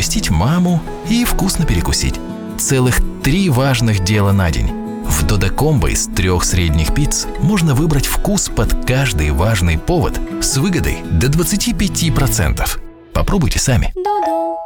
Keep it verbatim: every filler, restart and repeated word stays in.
навестить маму и вкусно перекусить. Целых три важных дела на день. В Додо-комбо из трех средних пиц можно выбрать вкус под каждый важный повод с выгодой до двадцати пяти процентов. Попробуйте сами. Додо.